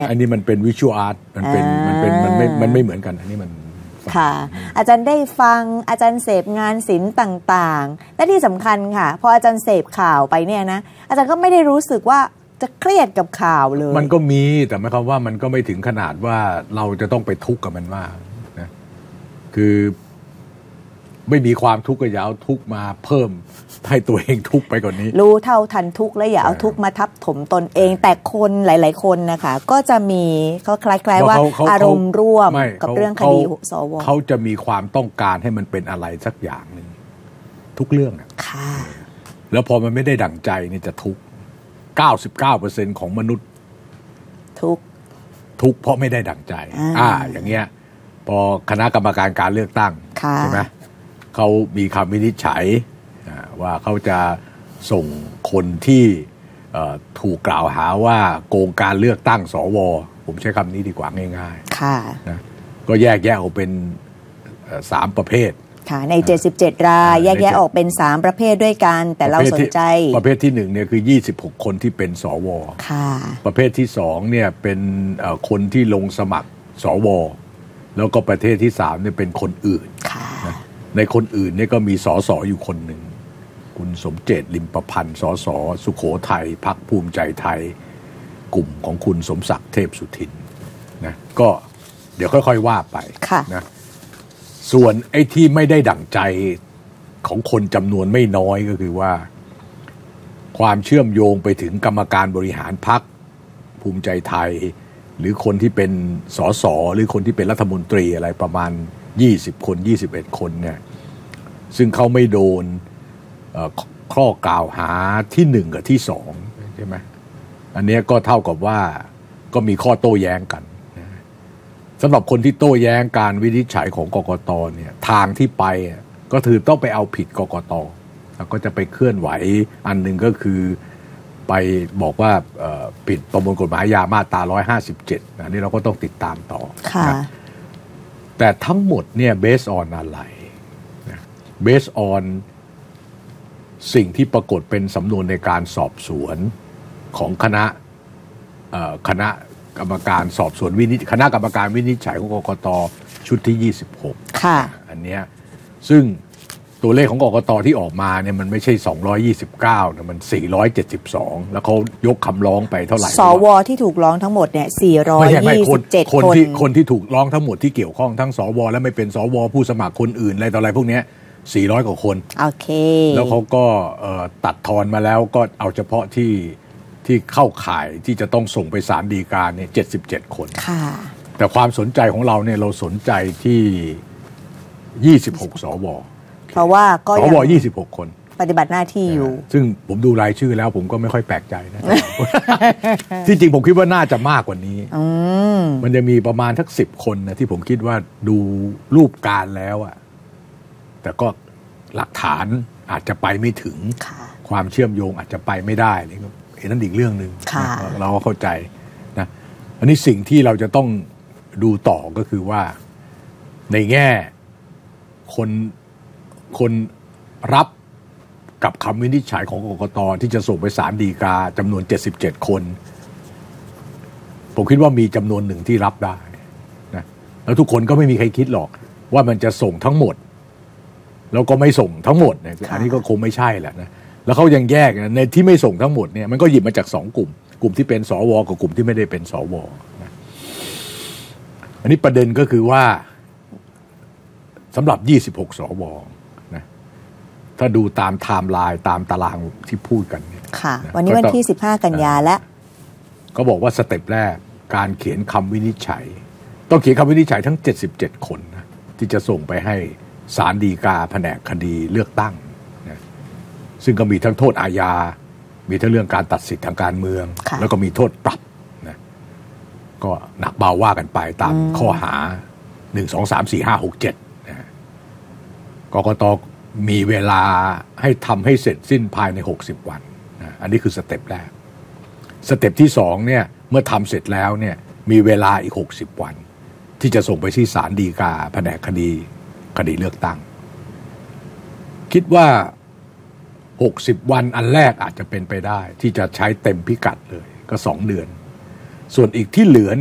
อันนี้มันเป็นวิชวลอาร์ตมันไม่เหมือนกันอันนี้มันค่ะอาจารย์ได้ฟังอาจารย์เสพงานศิลป์ต่างๆและที่สำคัญค่ะพออาจารย์เสพข่าวไปเนี่ยนะอาจารย์ก็ไม่ได้รู้สึกว่าจะเครียดกับข่าวเลยมันก็มีแต่หมายความว่ามันก็ไม่ถึงขนาดว่าเราจะต้องไปทุกข์กับมันมากนะคือไม่มีความทุกข์ก็อย่าเอาทุกข์มาเพิ่มให้ตัวเองทุกข์ไปกว่านี้รู้เท่าทันทุกข์แล้วอย่าเอาทุกข์มาทับถมตนเองแต่คนหลายๆคนนะคะก็จะมีเขาคล้ายๆว่าอารมณ์ร่วมกับเรื่องคดีสว. เขาจะมีความต้องการให้มันเป็นอะไรสักอย่างหนึ่งทุกเรื่องค่ะแล้วพอมันไม่ได้ดั่งใจนี่จะทุกข์ 99% ของมนุษย์ทุกข์เพราะไม่ได้ดั่งใจอย่างเงี้ยพอคณะกรรมการการเลือกตั้งใช่ไหมเขามีคำวินิจฉัยว่าเขาจะส่งคนที่ถูกกล่าวหาว่าโกงการเลือกตั้งสว.ผมใช้คำนี้ดีกว่าง่ายๆนะก็แยกแยะออกเป็น3ประเภทค่ะใน77รายแยกแยะออกเป็น3ประเภทด้วยกันแต่เราสนใจประเภทที่1เนี่ยคือ26คนที่เป็นสว. ค่ะประเภทที่2เนี่ยเป็นคนที่ลงสมัครสว.แล้วก็ประเภทที่3เนี่ยเป็นคนอื่นนะในคนอื่นเนี่ยก็มีสสอยู่คนหนึ่งคุณสมเจตลิมประพันธ์สสสุโขทัยพรรคภูมิใจไทยกลุ่มของคุณสมศักดิ์เทพสุทินนะก็เดี๋ยวค่อยๆว่าไปนะส่วนไอ้ที่ไม่ได้ดั่งใจของคนจำนวนไม่น้อยก็คือว่าความเชื่อมโยงไปถึงกรรมการบริหารพรรคภูมิใจไทยหรือคนที่เป็นสสหรือคนที่เป็นรัฐมนตรีอะไรประมาณ20คน21คนเนี่ยซึ่งเขาไม่โดนข้อกล่าวหาที่1กับที่2ใช่ไหมอันนี้ก็เท่ากับว่าก็มีข้อโต้แย้งกันสำหรับคนที่โต้แย้งการวินิจฉัยของกกต.เนี่ยทางที่ไปก็คือต้องไปเอาผิดกกต.แล้วก็จะไปเคลื่อนไหวอันหนึ่งก็คือไปบอกว่าผิดประมวลกฎหมายอาญามาตรา157อันนี้เราก็ต้องติดตามต่อแต่ทั้งหมดเนี่ย based on อะไร based on สิ่งที่ปรากฏเป็นสำนวนในการสอบสวนของคณะกรรมการสอบสวนคณะกรรมการวินิจฉัยของกกต.ชุดที่26 ค่ะอันเนี้ยซึ่งตัวเลขของกกต.ที่ออกมาเนี่ยมันไม่ใช่229นะมัน472แล้วเขายกคำร้องไปเท่าไหร่สว.ที่ถูกร้องทั้งหมดเนี่ย427 คนที่ถูกร้องทั้งหมดที่เกี่ยวข้องทั้งสว.และไม่เป็นสว.ผู้สมัครคนอื่นอะไรต่ออะไรพวกเนี้ย400กว่าคนโอเคแล้วเขาก็ตัดทอนมาแล้วก็เอาเฉพาะที่เข้าข่ายที่จะต้องส่งไปศาลฎีกาเนี่ย77คนค่ะแต่ความสนใจของเราเนี่ยเราสนใจที่26สว. เพราะว่าก็สว26คนปฏิบัติหน้าที่อยู่ซึ่งผมดูรายชื่อแล้วผมก็ไม่ค่อยแปลกใจนะ ที่จริงผมคิดว่าน่าจะมากกว่านี้มันจะมีประมาณทัก10คนนะที่ผมคิดว่าดูรูปการแล้วอะแต่ก็หลักฐานอาจจะไปไม่ถึงความเชื่อมโยงอาจจะไปไม่ได้นี่ก็นั่นอีกเรื่องนึงเราก็เข้าใจนะอันนี้สิ่งที่เราจะต้องดูต่อก็คือว่าในแง่คนรับกับคำวินิจฉัยของกกต.ที่จะส่งไปศาลฎีกาจำนวน77คนผมคิดว่ามีจำนวนหนึ่งที่รับได้นะแล้วทุกคนก็ไม่มีใครคิดหรอกว่ามันจะส่งทั้งหมดแล้วก็ไม่ส่งทั้งหมดเนี่ยอันนี้ก็คงไม่ใช่แหละนะแล้วเขายังแยกในที่ไม่ส่งทั้งหมดเนี่ยมันก็หยิบมาจาก2กลุ่มที่เป็นสว.กับกลุ่มที่ไม่ได้เป็นสว.นะอันนี้ประเด็นก็คือว่าสำหรับ26สว.นะถ้าดูตามไทม์ไลน์ตามตารางที่พูดกันเนี่ยค่ะวันนี้วันที่15กันยาแล้วก็บอกว่าสเต็ปแรกการเขียนคำวินิจฉัยต้องเขียนคำวินิจฉัยทั้ง77คนนะที่จะส่งไปให้ศาลฎีกาแผนกคดีเลือกตั้งนะซึ่งก็มีทั้งโทษอาญามีทั้งเรื่องการตัดสิทธิทางการเมืองแล้วก็มีโทษปรับนะก็หนักเบาว่ากันไปตามข้อหา1 2 3 4 5 6 7นะกกต.มีเวลาให้ทำให้เสร็จสิ้นภายใน60วันนะอันนี้คือสเต็ปแรกสเต็ปที่2เนี่ยเมื่อทำเสร็จแล้วเนี่ยมีเวลาอีก60วันที่จะส่งไปที่ศาลฎีกาแผนกคดีเลือกตั้งคิดว่า60วันอันแรกอาจจะเป็นไปได้ที่จะใช้เต็มพิกัดเลยก็2เดือนส่วนอีกที่เหลือ